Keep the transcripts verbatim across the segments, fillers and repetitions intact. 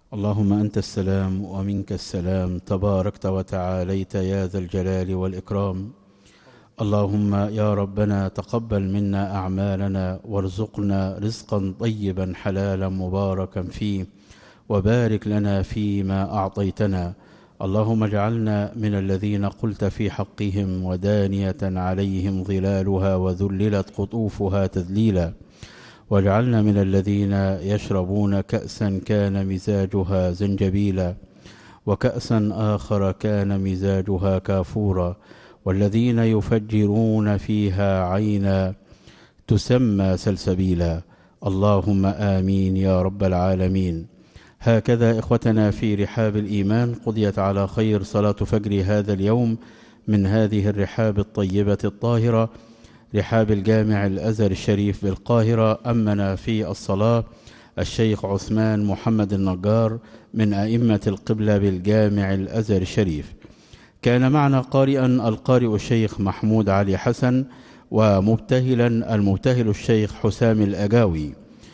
اللهم أنت السلام ومنك السلام، تباركت وتعاليت يا ذا الجلال والإكرام. اللهم يا ربنا تقبل منا أعمالنا وارزقنا رزقا طيبا حلالا مباركا فيه، وبارك لنا فيما أعطيتنا. اللهم اجعلنا من الذين قلت في حقهم ودانية عليهم ظلالها وذللت قطوفها تذليلا، واجعلنا من الذين يشربون كأسا كان مزاجها زنجبيلا، وكأسا آخر كان مزاجها كافورا، والذين يفجرون فيها عينا تسمى سلسبيلا. اللهم آمين يا رب العالمين. هكذا إخوتنا في رحاب الإيمان قضيت على خير صلاة فجر هذا اليوم من هذه الرحاب الطيبة الطاهرة، رحاب الجامع الأزهر الشريف بالقاهرة. أمنا في الصلاة الشيخ عثمان محمد النجار من أئمة القبلة بالجامع الأزهر الشريف. كان معنا قارئا القارئ الشيخ محمود علي حسن، ومبتهلا المبتهل الشيخ حسام الأجاوي،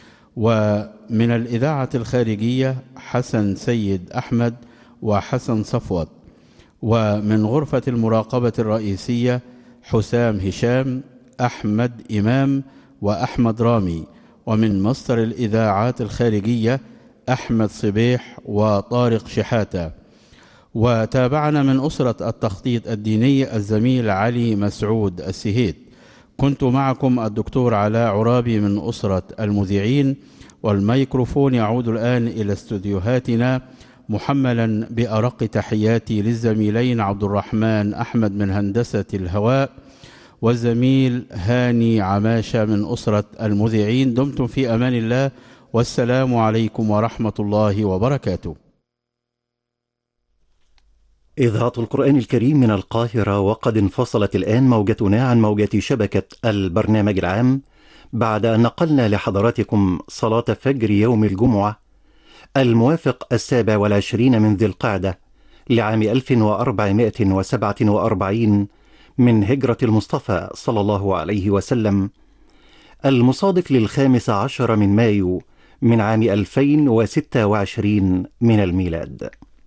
ومن الإذاعة الخارجية حسن سيد أحمد وحسن صفوت، ومن غرفة المراقبة الرئيسية حسام هشام، أحمد إمام وأحمد رامي، ومن مصدر الإذاعات الخارجية أحمد صبيح وطارق شحاتة. وتابعنا من أسرة التخطيط الديني الزميل علي مسعود السهيد. كنت معكم الدكتور علاء عرابي من أسرة المذيعين، والميكروفون يعود الآن إلى استوديوهاتنا محملا بأرق تحياتي للزميلين عبد الرحمن أحمد من هندسة الهواء، والزميل هاني عماشة من أسرة المذيعين. دمتم في أمان الله، والسلام عليكم ورحمة الله وبركاته. إذاعة القرآن الكريم من القاهرة، وقد انفصلت الآن موجتنا عن موجة شبكة البرنامج العام بعد أن نقلنا لحضراتكم صلاة فجر يوم الجمعة الموافق السابع والعشرين من ذي القعدة لعام ألف وأربعمائة وسبعة وأربعين من هجرة المصطفى صلى الله عليه وسلم، المصادف للخامس عشر من مايو من عام ألفين وستة وعشرين من الميلاد.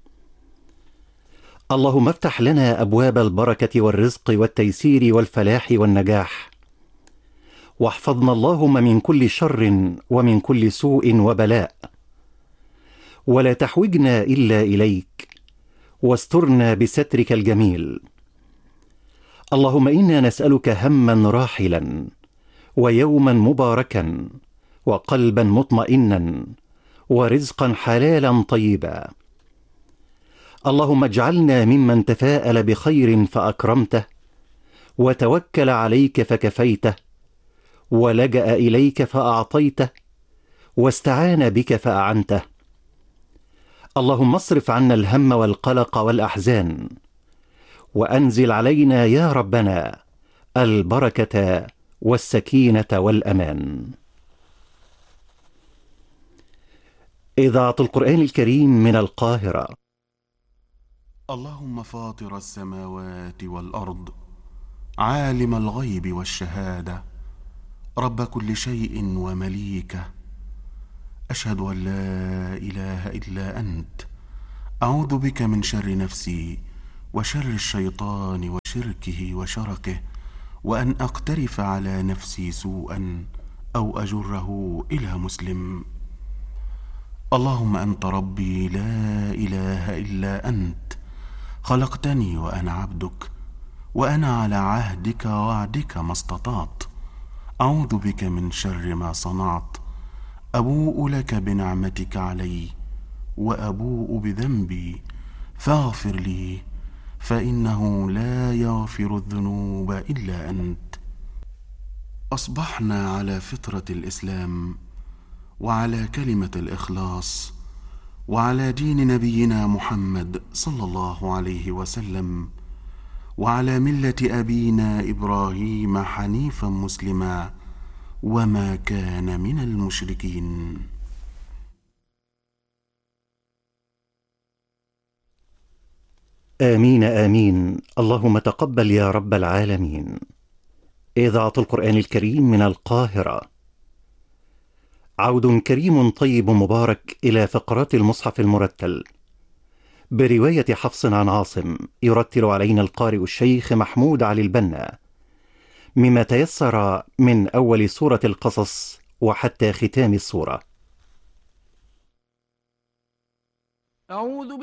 اللهم افتح لنا أبواب البركة والرزق والتيسير والفلاح والنجاح، واحفظنا اللهم من كل شر ومن كل سوء وبلاء، ولا تحوجنا إلا إليك، واسترنا بسترك الجميل. اللهم إنا نسألك هما راحلا، ويوما مباركا، وقلبا مطمئنا، ورزقا حلالا طيبا. اللهم اجعلنا ممن تفاءل بخير فأكرمته، وتوكل عليك فكفيته، ولجأ إليك فأعطيته، واستعان بك فأعنته. اللهم اصرف عنا الهم والقلق والأحزان، وأنزل علينا يا ربنا البركة والسكينة والأمان. إذاعة القرآن الكريم من القاهرة. اللهم فاطر السماوات والأرض، عالم الغيب والشهادة، رب كل شيء ومليكه، أشهد أن لا إله إلا أنت، أعوذ بك من شر نفسي وشر الشيطان وشركه وشركه، وأن أقترف على نفسي سوءا أو أجره إلى مسلم. اللهم أنت ربي لا إله إلا أنت، خلقتني وأنا عبدك، وأنا على عهدك ووعدك ما استطعت. أعوذ بك من شر ما صنعت، أبوء لك بنعمتك علي وأبوء بذنبي، فاغفر لي، فإنه لا يغفر الذنوب إلا أنت. أصبحنا على فطرة الإسلام، وعلى كلمة الإخلاص، وعلى دين نبينا محمد صلى الله عليه وسلم، وعلى ملة أبينا إبراهيم حنيفا مسلما، وما كان من المشركين. آمين آمين. اللهم تقبل يا رب العالمين. إذاعة القرآن الكريم من القاهرة. عود كريم طيب مبارك إلى فقرات المصحف المرتل برواية حفص عن عاصم، يرتل علينا القارئ الشيخ محمود علي البنا مما تيسر من أول سورة القصص وحتى ختام السورة. أعوذ